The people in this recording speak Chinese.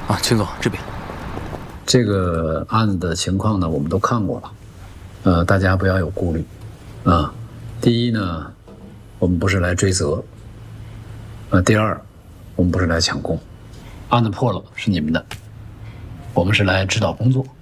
啊，秦总这边。 这个案子的情况呢，我们都看过了，大家不要有顾虑，啊，第一呢，我们不是来追责，第二，我们不是来抢功，案子破了是你们的，我们是来指导工作。